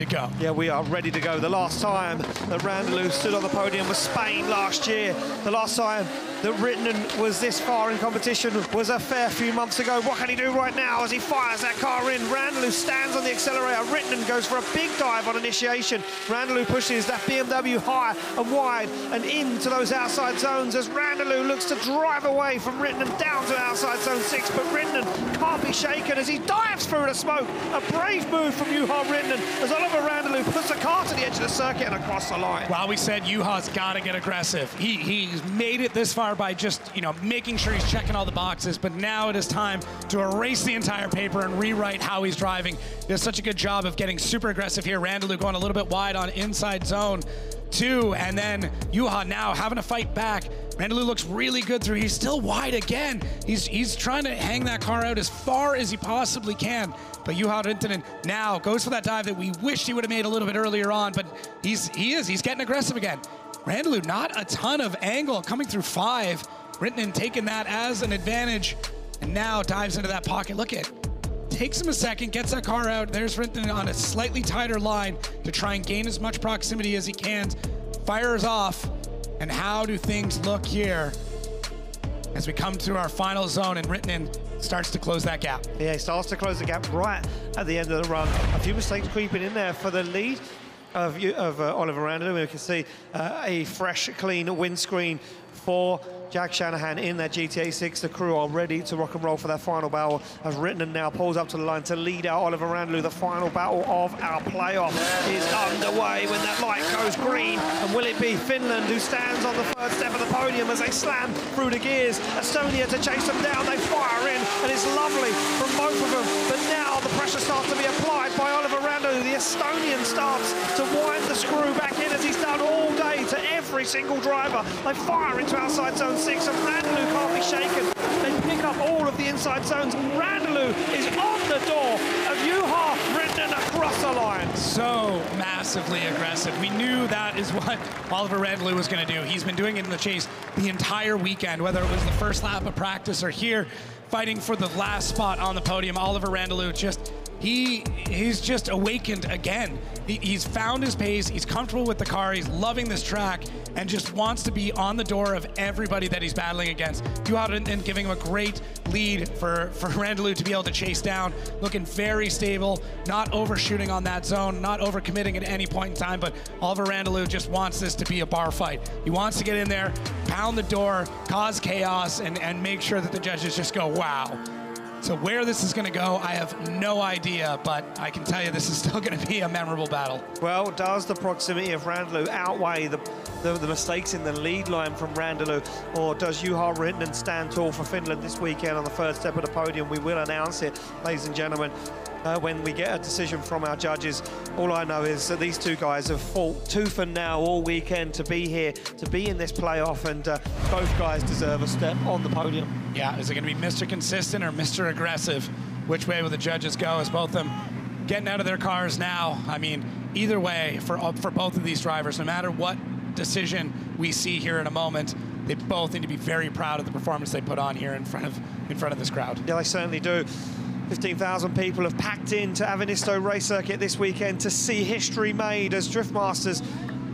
Go. Yeah, we are ready to go. The last time that Randalou stood on the podium was Spain last year. The last time that Rittinen was this far in competition was a fair few months ago. What can he do right now as he fires that car in? Randalou stands on the accelerator. Rittinen goes for a big dive on initiation. Randalou pushes that BMW high and wide and into those outside zones as Randalou looks to drive away from Rittinen down to outside zone 6, but Rittinen can't be shaken as he dives through the smoke. A brave move from Juha Rittinen as Oliver Randalou puts the car to the edge of the circuit and across the line. Well, we said Juha's got to get aggressive. He's made it this far by just, making sure he's checking all the boxes, but now it is time to erase the entire paper and rewrite how he's driving. He does such a good job of getting super aggressive here. Randalou going a little bit wide on inside zone 2, and then Juha now having to fight back. Randalou looks really good through. He's still wide again. He's trying to hang that car out as far as he possibly can. But Juha Rittinen now goes for that dive that we wished he would have made a little bit earlier on, but he's getting aggressive again. Randalou, not a ton of angle coming through 5. Rittinen taking that as an advantage and now dives into that pocket. Look at, takes him a second, gets that car out. There's Rittinen on a slightly tighter line to try and gain as much proximity as he can. Fires off. And how do things look here as we come to our final zone and Rittinen starts to close that gap? Yeah, he starts to close the gap right at the end of the run. A few mistakes creeping in there for the lead of Oliver Randalou. We can see a fresh, clean windscreen for Jack Shanahan in that GTA 6. The crew are ready to rock and roll for their final battle as Rittinen now pulls up to the line to lead out Oliver Randalou. The final battle of our playoff is underway when that light goes green. And will it be Finland who stands on the third step of the podium as they slam through the gears? Estonia to chase them down. They fire in and it's lovely from both of them. But now the pressure starts to be applied by Oliver Randalou. The Estonian starts to wind the screw back in as he's done all day to every single driver. They fire into outside zone 6 and Randalou can't be shaken. They pick up all of the inside zones. Randalou is on the door of Juha Rittinen across the line. So massively aggressive. We knew that is what Oliver Randalou was going to do. He's been doing it in the chase the entire weekend, whether it was the first lap of practice or here fighting for the last spot on the podium. Oliver Randalou just, he's just awakened again. He's found his pace, he's comfortable with the car, he's loving this track, and just wants to be on the door of everybody that he's battling against. Juha Rittinen giving him a great lead for Randalou to be able to chase down, looking very stable, not overshooting on that zone, not overcommitting at any point in time, but Oliver Randalou just wants this to be a bar fight. He wants to get in there, pound the door, cause chaos, and make sure that the judges just go, wow. So where this is going to go, I have no idea, but I can tell you this is still going to be a memorable battle. Well, does the proximity of Randalou outweigh the mistakes in the lead line from Randalou, or does Juha Rittinen stand tall for Finland this weekend on the third step of the podium? We will announce it, ladies and gentlemen, when we get a decision from our judges. All I know is that these two guys have fought tooth and nail all weekend to be here, to be in this playoff, and both guys deserve a step on the podium. Yeah, is it going to be Mr. Consistent or Mr. Aggressive? Which way will the judges go as both of them getting out of their cars now? I mean, either way, for both of these drivers, no matter what decision we see here in a moment, they both need to be very proud of the performance they put on here in front of this crowd. Yeah, they certainly do. 15,000 people have packed into Avenisto Race Circuit this weekend to see history made as Driftmasters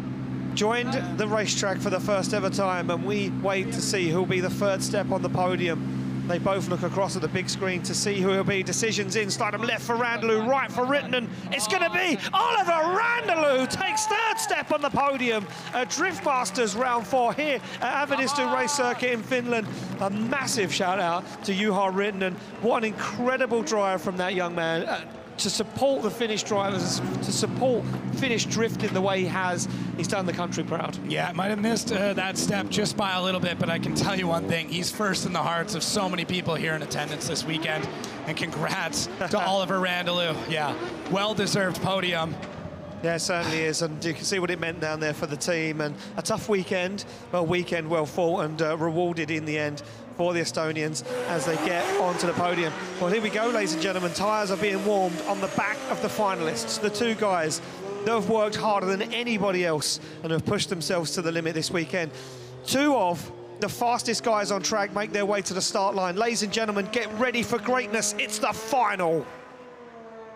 joined the racetrack for the first ever time, and we wait to see who'll be the third step on the podium. They both look across at the big screen to see who will be. Decisions in, Stidham left for Randalou, right for Rittinen. It's going to be Oliver Randalou takes third step on the podium at Driftmasters round 4 here at Avenisto Race Circuit in Finland. A massive shout out to Juha Rittinen. What an incredible drive from that young man. To support the Finnish drivers, to support Finnish drifting the way he has, he's done the country proud. Yeah, might have missed that step just by a little bit, but I can tell you one thing, he's first in the hearts of so many people here in attendance this weekend, and congrats to Oliver Randalou. Yeah, well-deserved podium. Yeah, it certainly is, and you can see what it meant down there for the team, and a tough weekend, but a weekend well fought and rewarded in the end for the Estonians as they get onto the podium. Well, here we go, ladies and gentlemen. Tyres are being warmed on the back of the finalists. The two guys that have worked harder than anybody else and have pushed themselves to the limit this weekend. Two of the fastest guys on track make their way to the start line. Ladies and gentlemen, get ready for greatness. It's the final.